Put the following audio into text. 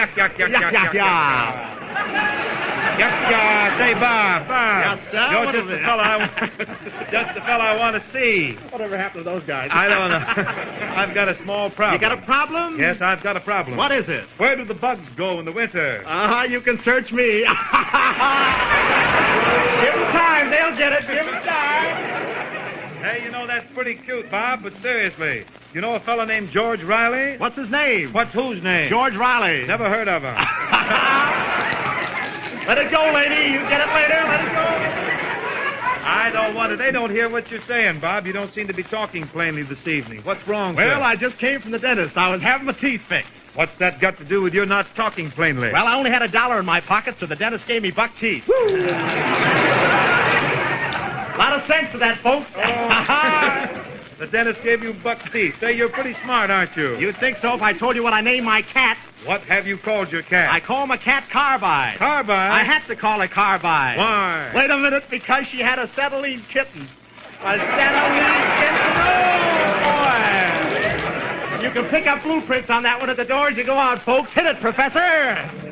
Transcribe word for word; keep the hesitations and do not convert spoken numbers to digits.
yuck, yuck, yuck, Yuck, yuck, yuck, yuck, yuck. Yuck, yuck. Say, Bob, Bob. Yes, sir? You're What just is the it? fella I want, just the fella I want to see. Whatever happened to those guys? I don't know. I've got a small problem. You got a problem? Yes, I've got a problem. What is it? Where do the bugs go in the winter? Uh-huh, you can search me. Give them time. They'll get it. Give them time. Hey, you know, that's pretty cute, Bob, but seriously. You know a fellow named George Riley? What's his name? What's whose name? George Riley. Never heard of him. Let it go, lady. You get it later. Let it go. I don't want it. They don't hear what you're saying, Bob. You don't seem to be talking plainly this evening. What's wrong, Well, sir? I just came from the dentist. I was having my teeth fixed. What's that got to do with your not talking plainly? Well, I only had a dollar in my pocket, so the dentist gave me buck teeth. A lot of sense to that, folks. The dentist gave you buck teeth. Say, you're pretty smart, aren't you? You'd think so if I told you what I named my cat. What have you called your cat? I call my cat Carbide. Carbide? I had to call her Carbide. Why? Wait a minute, because she had acetylene kittens. Acetylene kittens. Oh, boy. You can pick up blueprints on that one at the door as you go out, folks. Hit it, Professor.